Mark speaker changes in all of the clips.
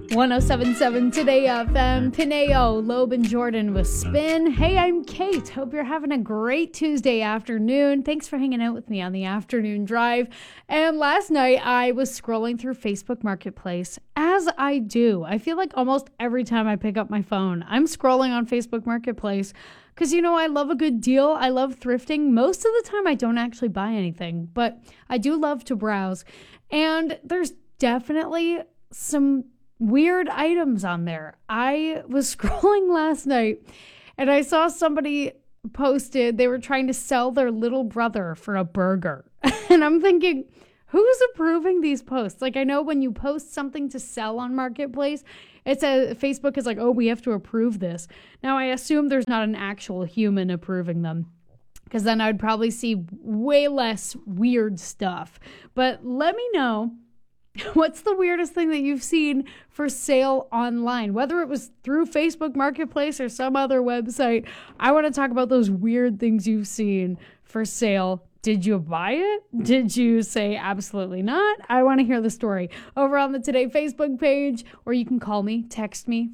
Speaker 1: 107.7 Today FM, Pineo, Loeb and Jordan with Spin. Hey, I'm Kate. Hope you're having a great Tuesday afternoon. Thanks for hanging out with me on the afternoon drive. And last night I was scrolling through Facebook Marketplace, as I do. I feel like almost every time I pick up my phone, I'm scrolling on Facebook Marketplace because, you know, I love a good deal. I love thrifting. Most of the time I don't actually buy anything, but I do love to browse. And there's definitely some weird items on there. I was scrolling last night and I saw somebody posted they were trying to sell their little brother for a burger. And I'm thinking, who's approving these posts? Like, I know when you post something to sell on Marketplace, it says Facebook is like, oh, we have to approve this. Now, I assume there's not an actual human approving them, because then I'd probably see way less weird stuff. But let me know, what's the weirdest thing that you've seen for sale online? Whether it was through Facebook Marketplace or some other website, I want to talk about those weird things you've seen for sale. Did you buy it? Did you say absolutely not? I want to hear the story over on the Today Facebook page, or you can call me, text me,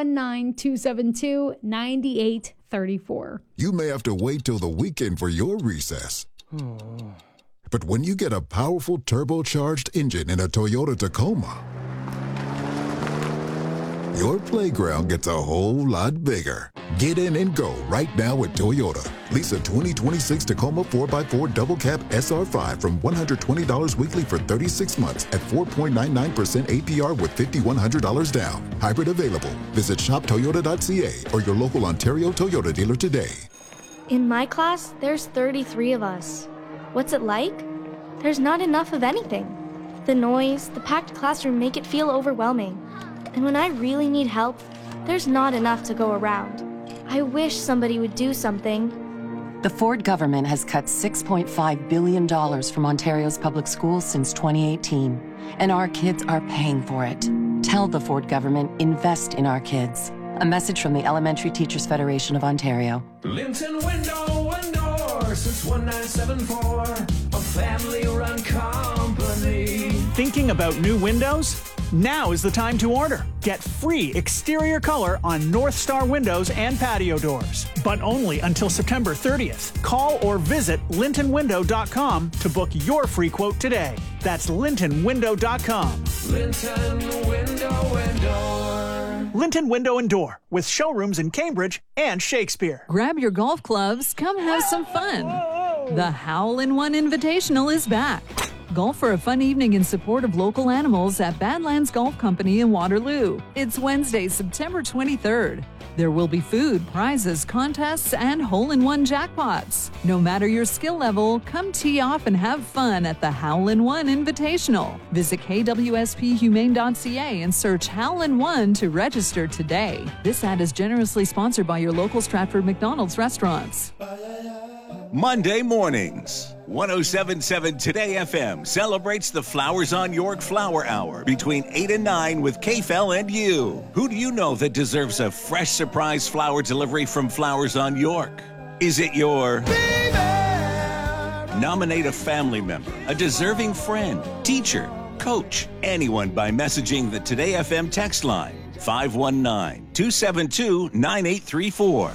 Speaker 1: 519-272-9834.
Speaker 2: You may have to wait till the weekend for your recess. But when you get a powerful turbocharged engine in a Toyota Tacoma, your playground gets a whole lot bigger. Get in and go right now at Toyota. Lease a 2026 Tacoma 4x4 Double Cab SR5 from $120 weekly for 36 months at 4.99% APR with $5,100 down. Hybrid available. Visit shoptoyota.ca or your local Ontario Toyota dealer today.
Speaker 3: In my class, there's 33 of us. What's it like? There's not enough of anything. The noise, the packed classroom make it feel overwhelming. And when I really need help, there's not enough to go around. I wish somebody would do something.
Speaker 4: The Ford government has cut $6.5 billion from Ontario's public schools since 2018, and our kids are paying for it. Tell the Ford government, invest in our kids. A message from the Elementary Teachers Federation of Ontario.
Speaker 5: Linton Window and Door since 1974, a family-run company.
Speaker 6: Thinking about new windows? Now is the time to order. Get free exterior color on North Star windows and patio doors, but only until September 30th. Call or visit lintonwindow.com to book your free quote today. That's lintonwindow.com.
Speaker 5: Linton Window and Door.
Speaker 6: Linton Window and Door, with showrooms in Cambridge and Shakespeare.
Speaker 7: Grab your golf clubs, come have some fun. The Howl-in-One Invitational is back. Golf for a fun evening in support of local animals at Badlands Golf Company in Waterloo. It's Wednesday, September 23rd. There will be food, prizes, contests, and hole-in-one jackpots. No matter your skill level, come tee off and have fun at the Howl-in-One Invitational. Visit kwsphumane.ca and search Howl-in-One to register today. This ad is generously sponsored by your local Stratford McDonald's restaurants.
Speaker 8: Monday mornings, 107.7 Today FM celebrates the Flowers on York Flower Hour between 8 and 9 with KFL and you. Who do you know that deserves a fresh surprise flower delivery from Flowers on York? Is it your baby? Nominate a family member, a deserving friend, teacher, coach, anyone by messaging the Today FM text line 519-272-9834.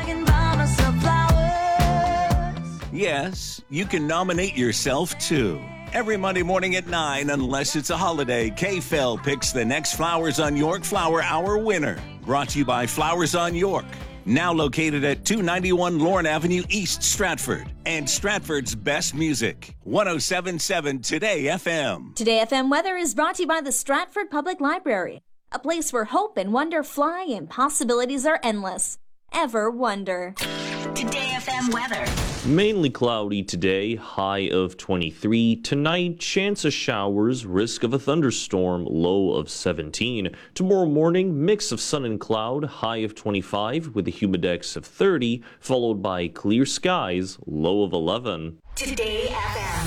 Speaker 8: Yes, you can nominate yourself too. Every Monday morning at 9, unless it's a holiday, KFL picks the next Flowers on York Flower Hour winner. Brought to you by Flowers on York. Now located at 291 Lorne Avenue East, Stratford. And Stratford's best music. 107.7 Today FM.
Speaker 9: Today FM weather is brought to you by the Stratford Public Library. A place where hope and wonder fly and possibilities are endless. Ever wonder.
Speaker 10: Today FM weather.
Speaker 11: Mainly cloudy today, high of 23. Tonight, chance of showers, risk of a thunderstorm, low of 17. Tomorrow morning, mix of sun and cloud, high of 25 with a humidex of 30, followed by clear skies, low of 11.
Speaker 10: Today FM.